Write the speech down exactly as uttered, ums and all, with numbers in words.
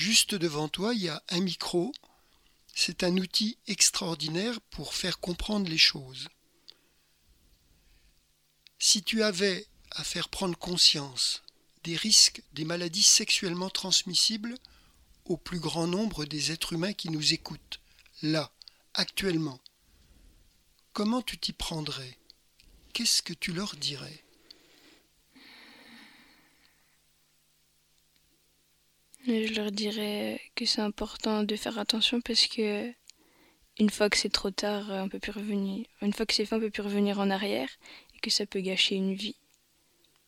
Juste devant toi, il y a un micro. C'est un outil extraordinaire pour faire comprendre les choses. Si tu avais à faire prendre conscience des risques des maladies sexuellement transmissibles au plus grand nombre des êtres humains qui nous écoutent, là, actuellement, comment tu t'y prendrais? Qu'est-ce que tu leur dirais? Je leur dirais que c'est important de faire attention parce que une fois que c'est trop tard, on peut plus revenir. Une fois que c'est fait, on peut plus revenir en arrière et que ça peut gâcher une vie.